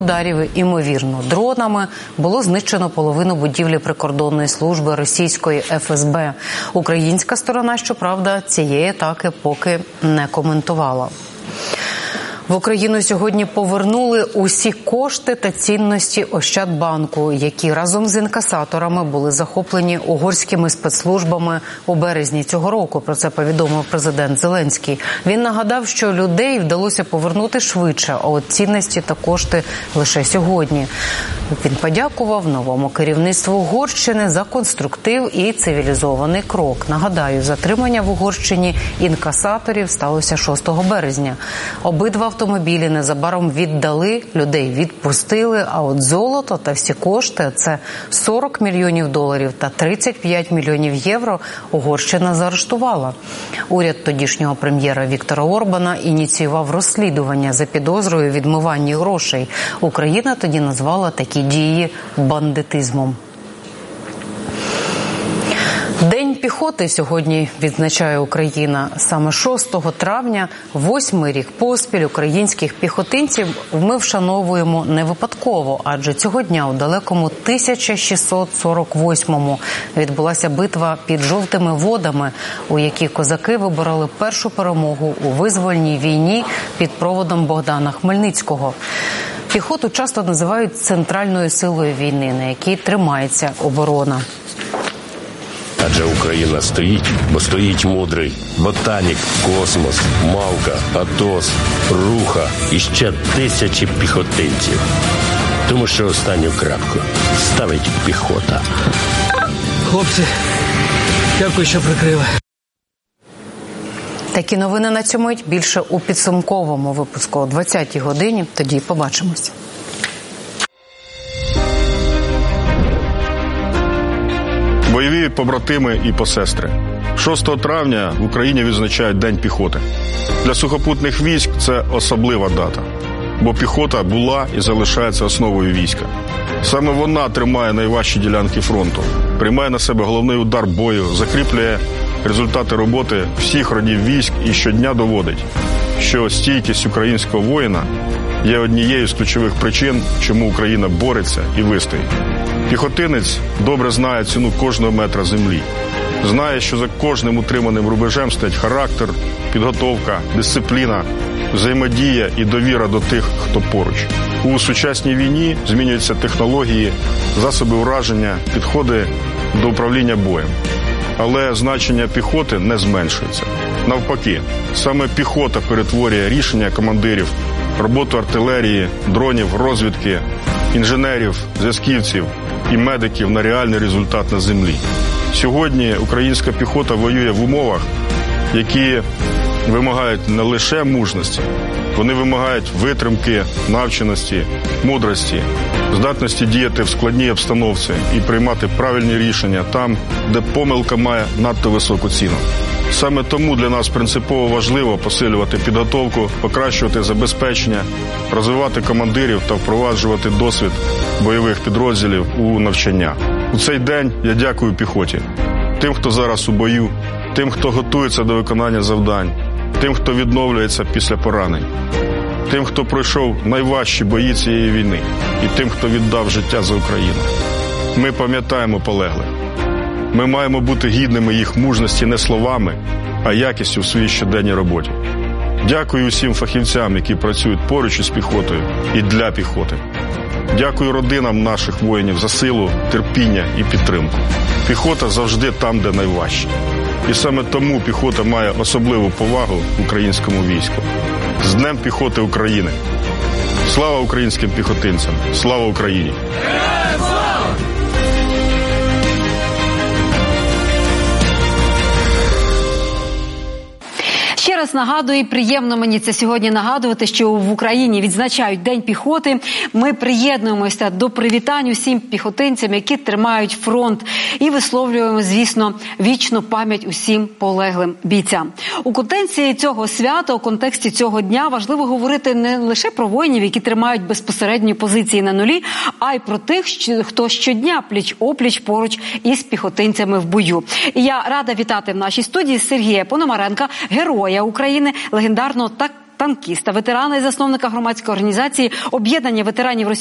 ударів, імовірно, дронами, було знищено половину будівлі прикордонної служби російської ФСБ. Українська сторона, щоправда, цієї атаки поки не коментувала. В Україну сьогодні повернули усі кошти та цінності Ощадбанку, які разом з інкасаторами були захоплені угорськими спецслужбами у березні цього року. Про це повідомив президент Зеленський. Він нагадав, що людей вдалося повернути швидше, а от цінності та кошти лише сьогодні. Він подякував новому керівництву Угорщини за конструктив і цивілізований крок. Нагадаю, затримання в Угорщині інкасаторів сталося 6 березня. Обидва автомобілі незабаром віддали, людей відпустили, а от золото та всі кошти – це 40 мільйонів доларів та 35 мільйонів євро – Угорщина заарештувала. Уряд тодішнього прем'єра Віктора Орбана ініціював розслідування за підозрою у відмиванні грошей. Україна тоді назвала такі дії бандитизмом. День піхоти сьогодні відзначає Україна. Саме 6 травня, 8-й рік поспіль, українських піхотинців ми вшановуємо не випадково, адже цього дня у далекому 1648-му відбулася битва під Жовтими водами, у якій козаки вибороли першу перемогу у визвольній війні під проводом Богдана Хмельницького. Піхоту часто називають центральною силою війни, на якій тримається оборона. Адже Україна стоїть, бо стоїть мудрий ботанік, космос, Мавка, Атос, Руха і ще тисячі піхотинців. Тому що останню крапку ставить піхота. Хлопці, дякую, що прикрили. Такі новини на цю мить більше у підсумковому випуску о 20-й годині. Тоді побачимось. Бойові побратими і посестри. 6 травня в Україні відзначають День піхоти. Для сухопутних військ це особлива дата, бо піхота була і залишається основою війська. Саме вона тримає найважчі ділянки фронту, приймає на себе головний удар бою, закріплює результати роботи всіх родів військ і щодня доводить, що стійкість українського воїна є однією з ключових причин, чому Україна бореться і вистоїть. Піхотинець добре знає ціну кожного метра землі. Знає, що за кожним утриманим рубежем стоять характер, підготовка, дисципліна, взаємодія і довіра до тих, хто поруч. У сучасній війні змінюються технології, засоби ураження, підходи до управління боєм. Але значення піхоти не зменшується. Навпаки, саме піхота перетворює рішення командирів, роботу артилерії, дронів, розвідки, інженерів, зв'язківців і медиків на реальний результат на землі. Сьогодні українська піхота воює в умовах, які вимагають не лише мужності, вони вимагають витримки, навченості, мудрості, здатності діяти в складній обстановці і приймати правильні рішення там, де помилка має надто високу ціну. Саме тому для нас принципово важливо посилювати підготовку, покращувати забезпечення, розвивати командирів та впроваджувати досвід бойових підрозділів у навчання. У цей день я дякую піхоті, тим, хто зараз у бою, тим, хто готується до виконання завдань, тим, хто відновлюється після поранень, тим, хто пройшов найважчі бої цієї війни і тим, хто віддав життя за Україну. Ми пам'ятаємо полеглих. Ми маємо бути гідними їх мужності не словами, а якістю в своїй щоденній роботі. Дякую усім фахівцям, які працюють поруч із піхотою і для піхоти. Дякую родинам наших воїнів за силу, терпіння і підтримку. Піхота завжди там, де найважче. І саме тому піхота має особливу повагу в українському війську. З Днем піхоти України! Слава українським піхотинцям! Слава Україні! Ще раз нагадую, і приємно мені це сьогодні нагадувати, що в Україні відзначають День піхоти. Ми приєднуємося до привітань усім піхотинцям, які тримають фронт, і висловлюємо, звісно, вічну пам'ять усім полеглим бійцям. У контексті цього свята, у контексті цього дня важливо говорити не лише про воїнів, які тримають безпосередні позиції на нулі, а й про тих, хто щодня пліч-опліч поруч із піхотинцями в бою. І я рада вітати в нашій студії Сергія Пономаренка, героя України, легендарного танкіста, ветерана і засновника громадської організації «Об'єднання ветеранів